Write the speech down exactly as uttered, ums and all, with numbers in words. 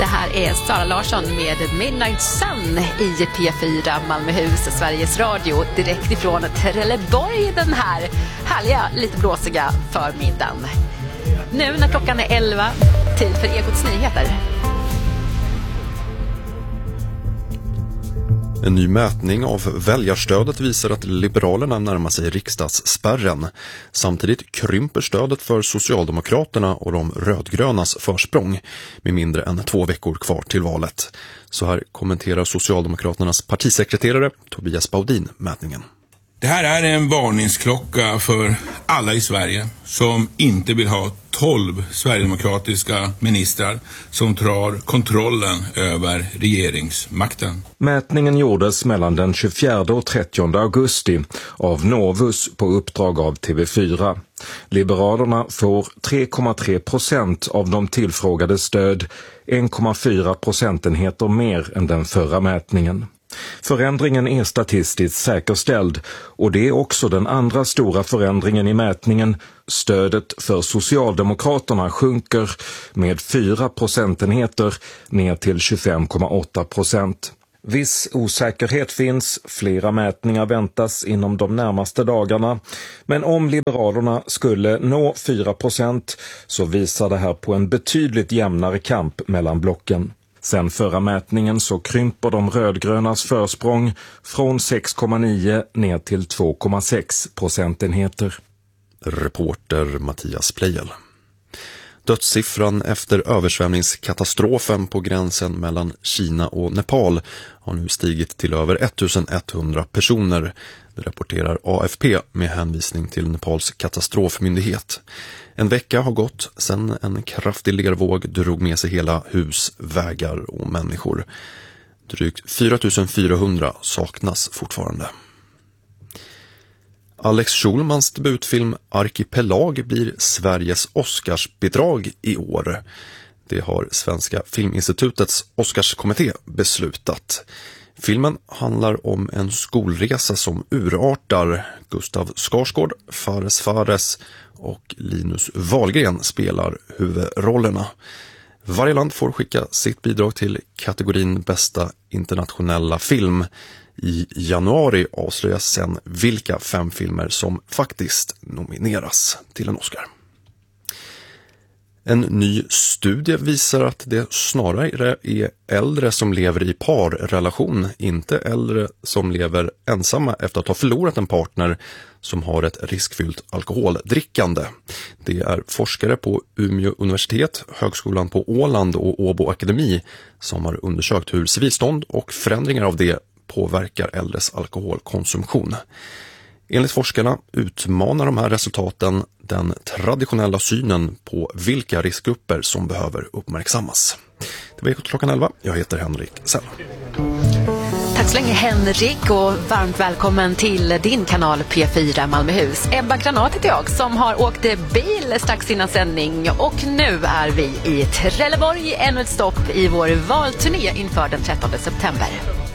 här är Sara Larsson med Midnight Sun i P fyra Malmöhus, Sveriges Radio, direkt ifrån Trelleborg den här härliga, lite blåsiga förmiddagen. Nu när klockan är elva, tid för Ekots nyheter. En ny mätning av väljarstödet visar att Liberalerna närmar sig riksdagsspärren. Samtidigt krymper stödet för Socialdemokraterna och de rödgrönas försprång med mindre än två veckor kvar till valet. Så här kommenterar Socialdemokraternas partisekreterare Tobias Baudin mätningen. Det här är en varningsklocka för alla i Sverige som inte vill ha tolv sverigedemokratiska ministrar som tar kontrollen över regeringsmakten. Mätningen gjordes mellan den tjugofjärde och trettionde augusti av Novus på uppdrag av T V fyra. Liberalerna får tre komma tre procent av de tillfrågade stöd, en komma fyra procentenheter mer än den förra mätningen. Förändringen är statistiskt säkerställd och det är också den andra stora förändringen i mätningen. Stödet för Socialdemokraterna sjunker med fyra procentenheter ner till tjugofem komma åtta procent. Viss osäkerhet finns, flera mätningar väntas inom de närmaste dagarna. Men om Liberalerna skulle nå fyra procent så visar det här på en betydligt jämnare kamp mellan blocken. Sen förra mätningen så krymper de rödgrönas försprång från sex komma nio ner till två komma sex procentenheter. Reporter Mattias Plejel. Dödssiffran efter översvämningskatastrofen på gränsen mellan Kina och Nepal har nu stigit till över ettusenetthundra personer. Det rapporterar A F P med hänvisning till Nepals katastrofmyndighet. En vecka har gått sedan en kraftig lervåg drog med sig hela hus, vägar och människor. Drygt fyra tusen fyrahundra saknas fortfarande. Alex Schulmans debutfilm Arkipelag blir Sveriges Oscarsbidrag i år. Det har Svenska Filminstitutets Oscarskommitté beslutat. Filmen handlar om en skolresa som urartar. Gustav Skarsgård, Fares Fares och Linus Wahlgren spelar huvudrollerna. Varje land får skicka sitt bidrag till kategorin bästa internationella film. I januari avslöjas sen vilka fem filmer som faktiskt nomineras till en Oscar. En ny studie visar att det snarare är äldre som lever i parrelation, inte äldre som lever ensamma efter att ha förlorat en partner som har ett riskfyllt alkoholdrickande. Det är forskare på Umeå universitet, Högskolan på Åland och Åbo Akademi som har undersökt hur civilstånd och förändringar av det påverkar äldres alkoholkonsumtion. Enligt forskarna utmanar de här resultaten den traditionella synen på vilka riskgrupper som behöver uppmärksammas. Det var klockan elva. Jag heter Henrik Sell. Tack så länge Henrik och varmt välkommen till din kanal P fyra Malmöhus. Ebba Granat heter jag som har åkt bil strax innan sändning och nu är vi i Trelleborg, ännu ett stopp i vår valturné inför den trettonde september.